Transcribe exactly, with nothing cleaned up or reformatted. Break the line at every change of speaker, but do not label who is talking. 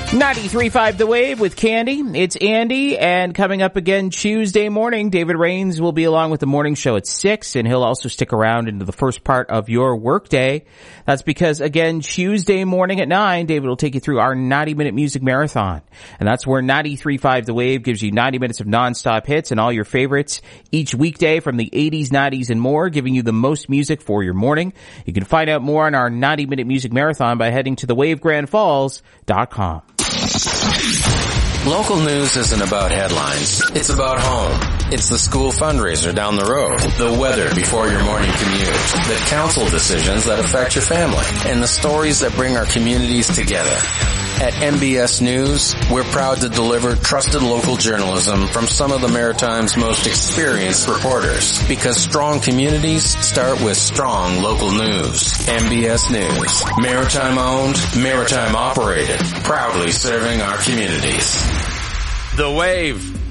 ninety-three point five The Wave with Candy. It's Andy, and coming up again Tuesday morning, David Rains will be along with the morning show at six, and he'll also stick around into the first part of your workday. That's because, again, Tuesday morning at nine, David will take you through our ninety-minute music marathon. And that's where ninety-three point five The Wave gives you ninety minutes of nonstop hits and all your favorites each weekday from the eighties, nineties, and more, giving you the most music for your morning. You can find out more on our ninety-minute music marathon by heading to the wave grand falls dot com.
Local news isn't about headlines. It's about home. It's the school fundraiser down the road, the weather before your morning commute, the council decisions that affect your family, and the stories that bring our communities together. At M B S News, we're proud to deliver trusted local journalism from some of the Maritime's most experienced reporters, because strong communities start with strong local news. M B S News, Maritime owned, Maritime operated, proudly serving our communities. The Wave.